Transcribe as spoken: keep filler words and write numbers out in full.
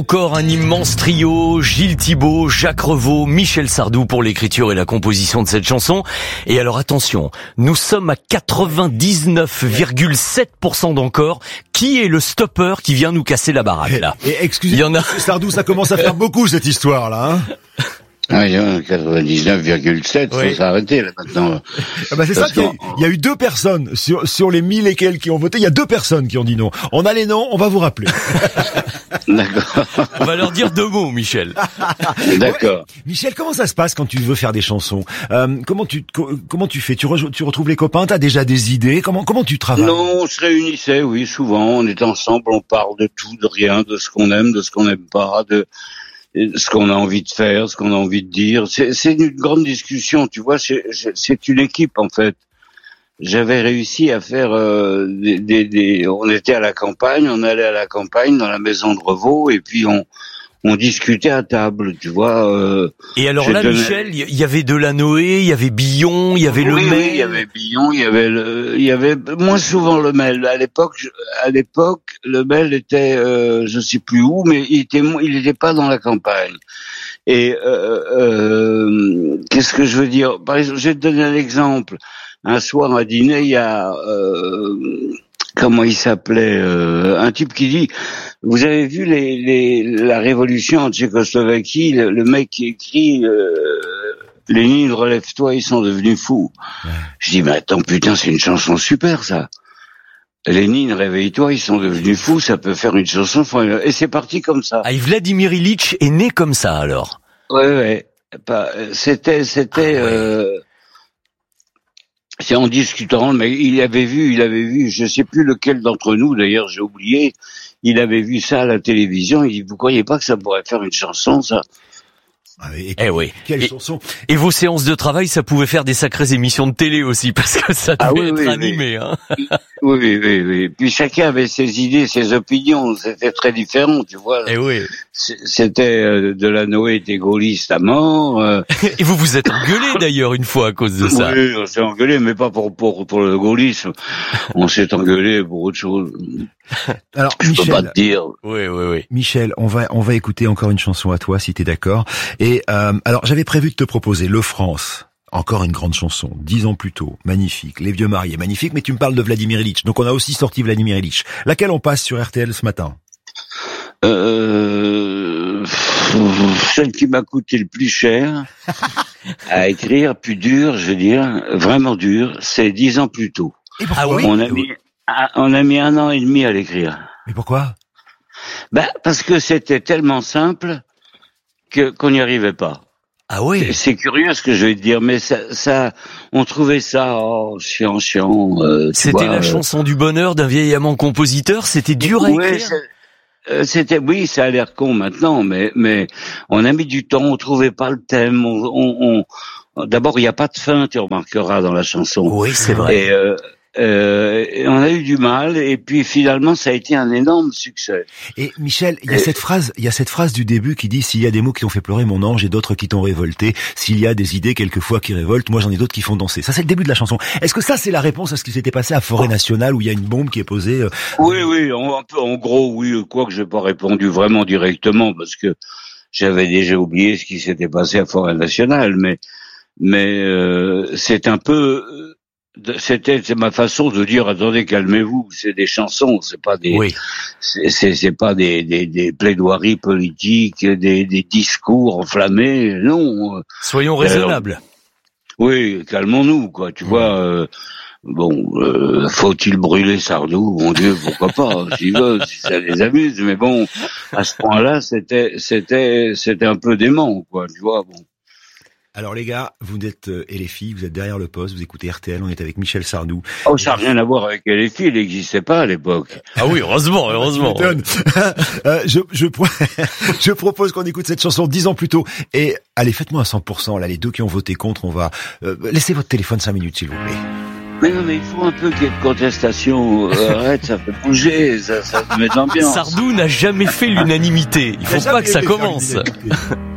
Encore un immense trio, Gilles Thibault, Jacques Revaux, Michel Sardou pour l'écriture et la composition de cette chanson. Et alors attention, nous sommes à quatre-vingt-dix-neuf virgule sept pour cent d'encore. Qui est le stopper qui vient nous casser la baraque là? Et, et excusez-moi, Il y en a... Sardou, ça commence à faire beaucoup cette histoire là. Hein Ah, il y a quatre-vingt-dix-neuf virgule sept, oui. Faut s'arrêter là maintenant. Ah bah c'est ça qu'il y a, il y a eu deux personnes sur sur les mille et quelques qui ont voté, il y a deux personnes qui ont dit non. On a les noms, on va vous rappeler. D'accord. On va leur dire deux mots, Michel. D'accord. Ouais. Michel, comment ça se passe quand tu veux faire des chansons? euh, Comment tu co- comment tu fais? Tu, re- tu retrouves les copains? T'as déjà des idées? Comment comment tu travailles? Non, on se réunissait, oui, souvent. On est ensemble, on parle de tout, de rien, de ce qu'on aime, de ce qu'on n'aime pas, de ce qu'on a envie de faire, ce qu'on a envie de dire. C'est, c'est une grande discussion, tu vois. C'est, c'est une équipe en fait. J'avais réussi à faire euh, des, des, des. On était à la campagne, on allait à la campagne dans la maison de Revaux et puis on on discutait à table, tu vois. Euh, Et alors je là, donnais- Michel, il y avait Delanoë, il y avait Billon, il y avait oui, Lemel. oui, il y avait Billon, il y avait le, il y avait moins souvent Lemel. À l'époque, je- à l'époque, Lemel était, euh, je sais plus où, mais il était, mo- il était pas dans la campagne. Et euh, euh, qu'est-ce que je veux dire? Par exemple, je vais te donner un exemple. Un soir à dîner, il y a euh, comment il s'appelait, euh, un type qui dit, vous avez vu les, les, la révolution en Tchécoslovaquie, le, le mec qui écrit euh, Lénine, relève-toi, ils sont devenus fous. Ouais. Je dis, mais attends, putain, c'est une chanson super, ça. Lénine, réveille-toi, ils sont devenus fous, ça peut faire une chanson formidable. Et c'est parti comme ça. Ah, et Vladimir Ilitch est né comme ça alors. Ouais, ouais. Pas, c'était, c'était, Ah ouais. euh, c'est en discutant, mais il avait vu, il avait vu, je sais plus lequel d'entre nous, d'ailleurs, j'ai oublié, il avait vu ça à la télévision, il dit, vous croyez pas que ça pourrait faire une chanson, ça? Ah, et, Eh oui. quelle Et, chanson? et vos séances de travail, ça pouvait faire des sacrées émissions de télé aussi, parce que ça devait Ah oui, être oui, oui. animé. Hein. Oui, oui, oui, oui. Puis chacun avait ses idées, ses opinions, c'était très différent, tu vois. Eh oui. C'était, euh, Delanoë était gaulliste à mort, euh, Et vous vous êtes engueulé d'ailleurs une fois à cause de ça. oui, on s'est engueulé, mais pas pour, pour, pour le gaullisme. On s'est engueulé pour autre chose. Alors Je peux pas Michel, te dire. Oui, oui, oui. Michel, on va on va écouter encore une chanson à toi si t'es d'accord. Et euh, alors j'avais prévu de te proposer Le France. Encore une grande chanson, dix ans plus tôt, magnifique. Les vieux mariés, magnifique, mais tu me parles de Vladimir Ilitch. Donc on a aussi sorti Vladimir Ilitch. Laquelle on passe sur R T L ce matin? Euh, celle qui m'a coûté le plus cher à écrire, plus dur, je veux dire, vraiment dur, c'est dix ans plus tôt. Et pourquoi? Ah oui? On a mis, on a mis un an et demi à l'écrire. Mais pourquoi? Ben, parce que c'était tellement simple que, qu'on n'y arrivait pas. Ah oui. C'est- C'est curieux ce que je vais te dire, mais ça, ça, on trouvait ça, oh, chiant, chiant, euh, tu C'était vois, la euh, chanson du bonheur d'un vieil amant compositeur. C'était dur à ouais, écrire. c'est- euh, c'était, oui, ça a l'air con maintenant, mais, mais on a mis du temps, on trouvait pas le thème, on, on, on- d'abord il n'y a pas de fin, tu remarqueras dans la chanson. Oui, c'est vrai. Et, euh, euh, et on a eu du mal, et puis finalement ça a été un énorme succès. Et Michel, il y a Et- cette phrase, il y a cette phrase du début qui dit: s'il y a des mots qui t'ont fait pleurer, mon ange, et d'autres qui t'ont révolté, s'il y a des idées quelquefois qui révoltent, moi j'en ai d'autres qui font danser. Ça c'est le début de la chanson. Est-ce que ça c'est la réponse à ce qui s'était passé à Forêt Nationale où il y a une bombe qui est posée? euh, Oui, oui, en, un peu- en gros, oui, quoi que j'ai pas répondu vraiment directement, parce que j'avais déjà oublié ce qui s'était passé à Forêt Nationale, mais, mais euh, c'est un peu... euh, C'était c'est ma façon de dire, attendez, calmez-vous, c'est des chansons, c'est pas des Oui. c'est c'est c'est pas des des, des plaidoiries politiques, des des discours enflammés, non. euh, Soyons raisonnables. Oui, calmons-nous, quoi. Tu vois. Euh, bon, euh, faut-il brûler Sardou? Mon Dieu, pourquoi pas? S'ils veulent, si ça les amuse. Mais bon, à ce point-là, c'était c'était c'était un peu dément, quoi. Tu vois. Bon. Alors les gars, vous êtes euh, et les filles, vous êtes derrière le poste, vous écoutez R T L, on est avec Michel Sardou. Oh, ça n'a rien à voir avec les filles, il n'existait pas à l'époque. Ah oui, heureusement, heureusement. Tu m'étonnes. euh, je, je, pro- je propose qu'on écoute cette chanson dix ans plus tôt. Et allez, faites-moi à cent pour cent, là, les deux qui ont voté contre, on va... Euh, laissez votre téléphone cinq minutes, s'il vous plaît. Mais non, mais il faut un peu qu'il y ait de contestation. Euh, arrête, ça fait bouger, ça, ça met de l'ambiance. Sardou n'a jamais fait l'unanimité. Il faut Il a pas jamais que ça aimé faire commence. l'unanimité.